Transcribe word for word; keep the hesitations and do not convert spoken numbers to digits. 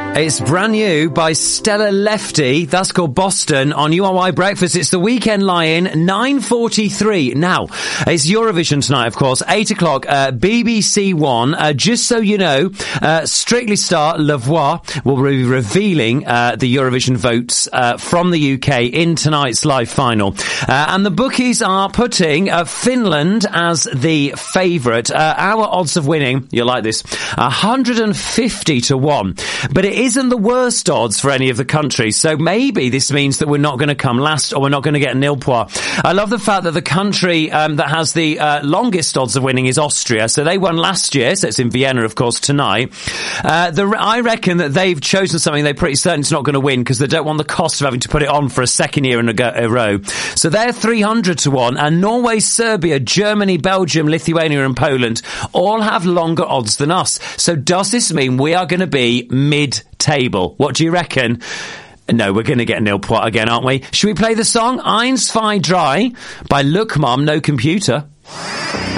It's brand new by Stella Lefty. That's called Boston on U R Y Breakfast. It's the Weekend Lion, nine forty-three. Now, it's Eurovision tonight, of course. eight o'clock, uh, B B C One. Uh, just so you know, uh, Strictly star La Voix will be revealing uh, the Eurovision votes uh, from the U K in tonight's live final. Uh, and the bookies are putting uh, Finland as the favourite. Uh, our odds of winning, you'll like this, one hundred fifty to one. But it isn't the worst odds for any of the countries, so maybe this means that we're not going to come last or we're not going to get nil point. I love the fact that the country um, that has the uh, longest odds of winning is Austria, so they won last year, so it's in Vienna, of course, tonight. Uh, the, I reckon that they've chosen something they're pretty certain it's not going to win because they don't want the cost of having to put it on for a second year in a, go, a row. So they're three hundred to one, and Norway, Serbia, Germany, Belgium, Lithuania and Poland all have longer odds than us. So does this mean we are going to be mid-table? What do you reckon? No, we're going to get nil point again, aren't we? Should we play the song Eins, Zwei, Drei by Look Mom, No Computer?